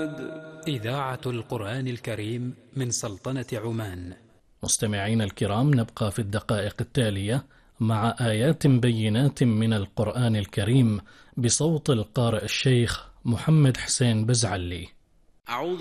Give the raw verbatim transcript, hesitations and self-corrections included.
إذاعة القرآن الكريم من سلطنة عمان. مستمعين الكرام، نبقى في الدقائق التالية مع آيات بينات من القرآن الكريم بصوت القارئ الشيخ محمد حسين بزعلي. أعوذ